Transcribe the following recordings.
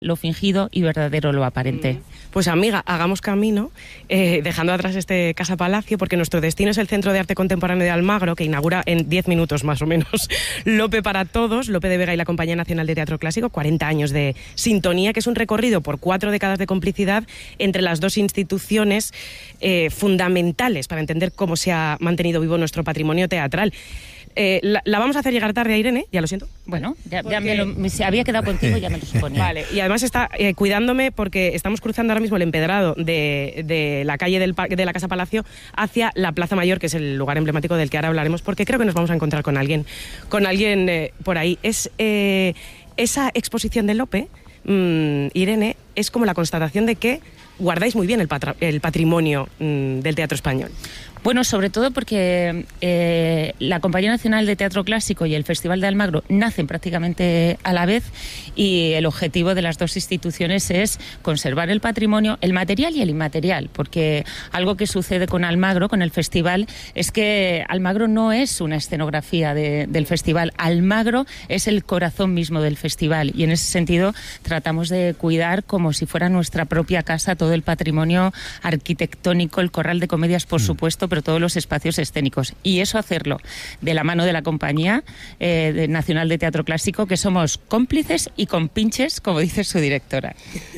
lo fingido y verdadero lo aparente. Pues amiga, hagamos camino, dejando atrás este Casa Palacio, porque nuestro destino es el Centro de Arte Contemporáneo de Almagro, que inaugura en 10 minutos más o menos Lope para Todos, Lope de Vega y la Compañía Nacional de Teatro Clásico, 40 años de sintonía, que es un recorrido por 4 décadas de complicidad entre las dos instituciones fundamentales para entender cómo se ha mantenido vivo nuestro patrimonio teatral. La vamos a hacer llegar tarde a Irene, ya lo siento. Bueno, ya se había quedado contigo, ya me lo suponía. Vale, y además está cuidándome porque estamos cruzando ahora mismo el empedrado de la calle de la Casa Palacio hacia la Plaza Mayor, que es el lugar emblemático del que ahora hablaremos, porque creo que nos vamos a encontrar con alguien por ahí. Esa exposición de Lope, Irene, es como la constatación de que guardáis muy bien el patrimonio del teatro español. Bueno, sobre todo porque la Compañía Nacional de Teatro Clásico y el Festival de Almagro nacen prácticamente a la vez, y el objetivo de las dos instituciones es conservar el patrimonio, el material y el inmaterial, porque algo que sucede con Almagro, con el festival, es que Almagro no es una escenografía del festival. Almagro es el corazón mismo del festival, y en ese sentido tratamos de cuidar como si fuera nuestra propia casa todo el patrimonio arquitectónico, el Corral de Comedias, por supuesto, pero todos los espacios escénicos. Y eso hacerlo de la mano de la Compañía Nacional de Teatro Clásico, que somos cómplices y compinches, como dice su directora.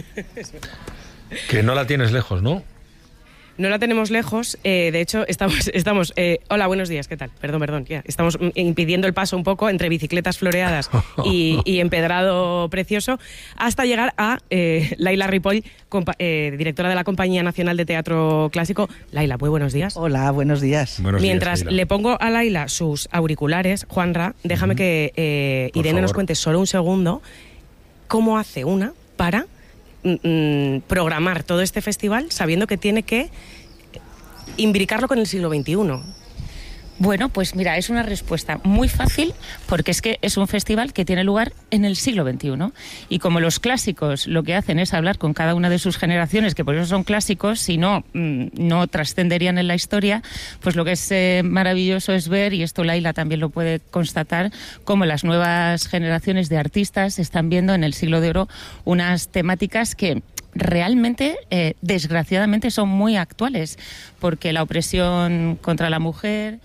Que no la tienes lejos, ¿no? No la tenemos lejos, de hecho estamos hola, buenos días, ¿qué tal? Perdón, ya. Estamos impidiendo el paso un poco entre bicicletas floreadas y empedrado precioso, hasta llegar a Laila Ripoll, directora de la Compañía Nacional de Teatro Clásico. Laila, muy buenos días. Hola, buenos días. Mientras le pongo a Laila sus auriculares, Juanra, déjame que Irene nos cuente solo un segundo cómo hace una para programar todo este festival sabiendo que tiene que imbricarlo con el siglo XXI. Bueno, pues mira, es una respuesta muy fácil, porque es que es un festival que tiene lugar en el siglo XXI, y como los clásicos lo que hacen es hablar con cada una de sus generaciones, que por eso son clásicos, si no, no trascenderían en la historia, pues lo que es maravilloso es ver, y esto Laila también lo puede constatar, cómo las nuevas generaciones de artistas están viendo en el siglo de oro unas temáticas que realmente, desgraciadamente, son muy actuales, porque la opresión contra la mujer,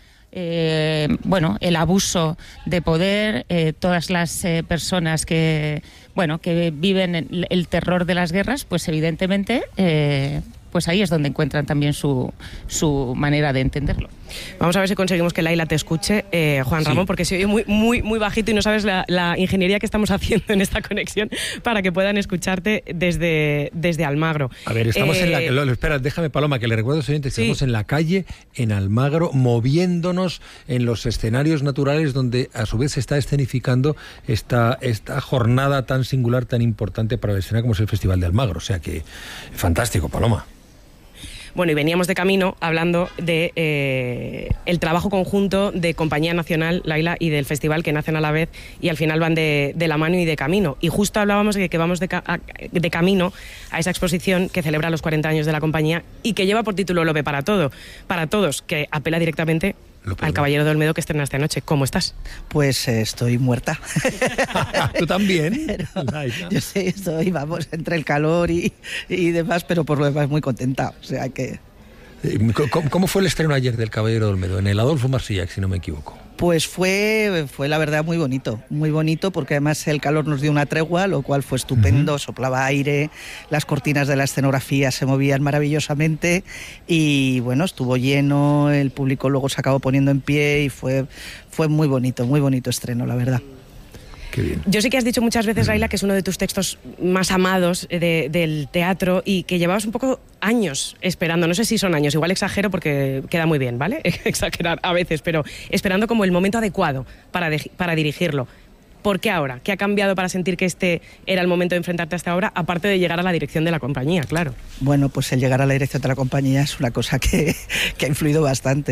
el abuso de poder, todas las personas que viven el terror de las guerras, pues evidentemente pues ahí es donde encuentran también su manera de entenderlo. Vamos a ver si conseguimos que Laila te escuche, Juan Ramón, porque se oye muy, muy, muy bajito y no sabes la ingeniería que estamos haciendo en esta conexión para que puedan escucharte desde Almagro. A ver, estamos en la... Espera, déjame, Paloma, que le recuerdo a los oyentes que estamos en la calle, en Almagro, moviéndonos en los escenarios naturales donde a su vez se está escenificando esta jornada tan singular, tan importante para la escena como es el Festival de Almagro. O sea que, fantástico, Paloma. Bueno, y veníamos de camino hablando de el trabajo conjunto de Compañía Nacional, Laila, y del festival, que nacen a la vez y al final van de la mano y de camino. Y justo hablábamos de que vamos de camino a esa exposición que celebra los 40 años de la compañía y que lleva por título Lope para Todos, que apela directamente al Caballero de Olmedo, que estrenaste anoche. ¿Cómo estás? Pues estoy muerta. ¿Tú también? Yo sí, estoy, entre el calor y demás, pero por lo demás muy contenta. O sea que... ¿Cómo fue el estreno ayer del Caballero de Olmedo? En el Adolfo Marsillac, si no me equivoco. Pues fue la verdad muy bonito, porque además el calor nos dio una tregua, lo cual fue estupendo, soplaba aire, las cortinas de la escenografía se movían maravillosamente y bueno, estuvo lleno, el público luego se acabó poniendo en pie y fue muy bonito estreno, la verdad. Qué bien. Yo sé que has dicho muchas veces, Laila, que es uno de tus textos más amados del teatro y que llevabas un poco años esperando, no sé si son años, igual exagero porque queda muy bien, ¿vale? Exagerar a veces, pero esperando como el momento adecuado para dirigirlo. ¿Por qué ahora? ¿Qué ha cambiado para sentir que este era el momento de enfrentarte a esta obra, aparte de llegar a la dirección de la compañía, claro? Bueno, pues el llegar a la dirección de la compañía es una cosa que ha influido bastante.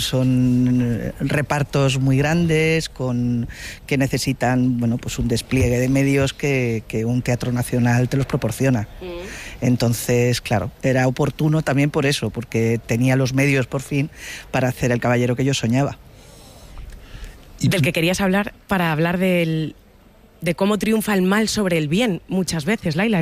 Son repartos muy grandes, que necesitan pues un despliegue de medios que un teatro nacional te los proporciona. Entonces, claro, era oportuno también por eso, porque tenía los medios por fin para hacer el caballero que yo soñaba. Del que querías hablar para hablar del de cómo triunfa el mal sobre el bien muchas veces, Laila.